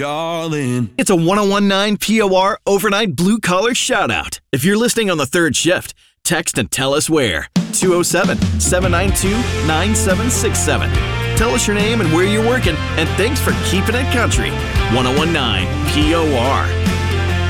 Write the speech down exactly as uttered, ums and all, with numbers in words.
Darling. It's a one oh one nine P O R overnight blue collar shout out. If you're listening on the third shift, text and tell us where. two oh seven, seven nine two, nine seven six seven. Tell us your name and where you're working, and thanks for keeping it country. one oh one nine P O R.